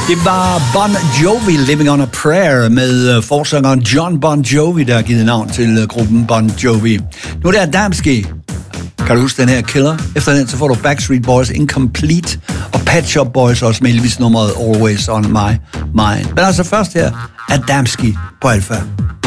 Det var Bon Jovi, Living on a Prayer, med forsangeren John Bon Jovi, der har givet navn til gruppen Bon Jovi. Nu er det Adamski. Kan du huske den her Killer? Efter den, så får du Backstreet Boys Incomplete og Pet Shop Boys også med Elvis nummeret Always on My Mind. Men altså først her, Adamski på Alpha.